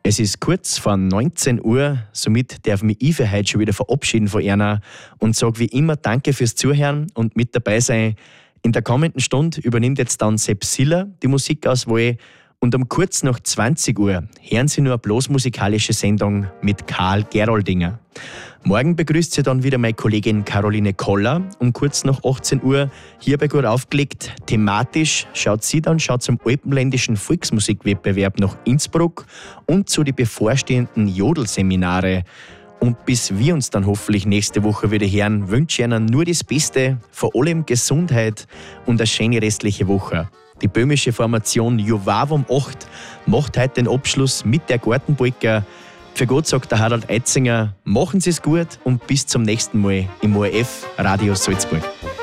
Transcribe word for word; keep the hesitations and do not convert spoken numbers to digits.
Es ist kurz vor neunzehn Uhr, somit darf mich ich für heute schon wieder verabschieden von Erna und sage wie immer Danke fürs Zuhören und mit dabei sein. In der kommenden Stunde übernimmt jetzt dann Sepp Siller die Musikauswahl und um kurz nach zwanzig Uhr hören Sie nur eine bloß musikalische Sendung mit Karl Geroldinger. Morgen begrüßt Sie dann wieder meine Kollegin Caroline Koller um kurz nach achtzehn Uhr. Hierbei gut aufgelegt. Thematisch schaut sie dann schaut zum alpenländischen Volksmusikwettbewerb nach Innsbruck und zu den bevorstehenden Jodelseminare. Und bis wir uns dann hoffentlich nächste Woche wieder hören, wünsche ich Ihnen nur das Beste, vor allem Gesundheit und eine schöne restliche Woche. Die böhmische Formation Jowavom acht macht heute den Abschluss mit der Gartenpolka. Für Gott sagt der Harald Eitzinger, machen Sie es gut und bis zum nächsten Mal im O R F Radio Salzburg.